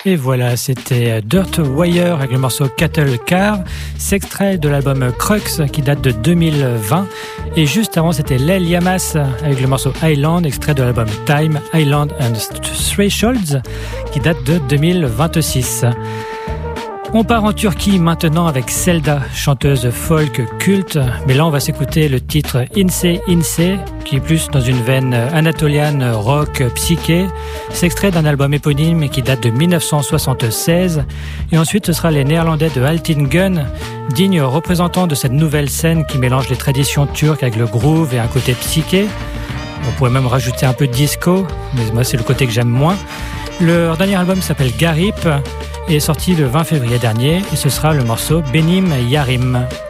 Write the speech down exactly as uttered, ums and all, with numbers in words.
Et voilà, c'était Dirt Wire avec le morceau Cattle Car, c'est extrait de l'album Crux qui date de deux mille vingt. Et juste avant, c'était Lel Yamas avec le morceau Island, extrait de l'album Time, Island and Thresholds qui date de deux mille vingt-six. On part en Turquie maintenant avec Selda, chanteuse folk culte, mais là on va s'écouter le titre Inse Inse, qui est plus dans une veine anatoliane rock psyché. C'est extrait d'un album éponyme qui date de dix-neuf cent soixante-seize, et ensuite ce sera les Néerlandais de Altin Gun, dignes représentants de cette nouvelle scène qui mélange les traditions turques avec le groove et un côté psyché. On pourrait même rajouter un peu de disco, mais moi c'est le côté que j'aime moins. Leur dernier album s'appelle Garip et est sorti le vingt février dernier, et ce sera le morceau Benim Yarim.